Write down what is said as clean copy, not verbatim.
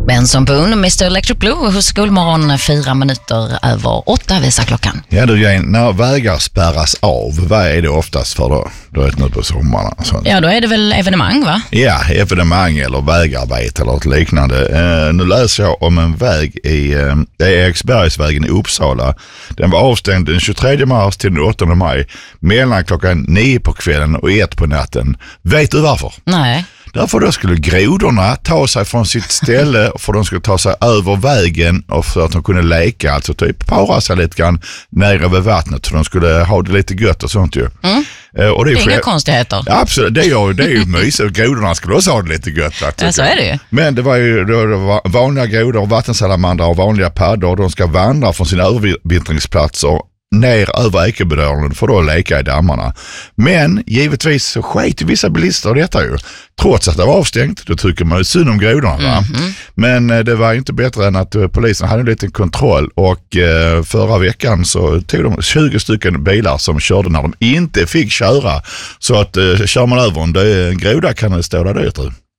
Benson-Boone, Mr. Electric Blue hos Skolmorgon 4 minuter över 8 visar klockan. Ja du Jane, när vägar spärras av, vad är det oftast för då? Då är det nu på sommaren. Sånt. Ja, då är det väl evenemang va? Ja, evenemang eller vägarbete eller något liknande. Nu läser jag om en väg i Eriksbergsvägen i Uppsala. Den var avstängd den 23 mars till den 8 maj mellan klockan 9 på kvällen och 1 på natten. Vet du varför? Nej. Därför då skulle grodorna ta sig från sitt ställe för de skulle ta sig över vägen och för att de kunde leka, alltså typ para sig lite grann nere vid vattnet så de skulle ha det lite gött och sånt ju. Och det är inga konstigheter. Ja, absolut, det är ju mysigt. Grodorna skulle också ha det lite gött. Ja, så är det ju. Men det var ju då vanliga grodor, vattensalamandrar och vanliga paddor. De ska vandra från sina övervintringsplatser ner över Ekebydalen för att leka i dammarna. Men givetvis så skit vissa bilister detta ju. Trots att det var avstängt, då tycker man ju synd om grodorna va? Men det var inte bättre än att polisen hade en liten kontroll och förra veckan så tog de 20 stycken bilar som körde när de inte fick köra. Så att kör man över en groda kan det stå där dyrt.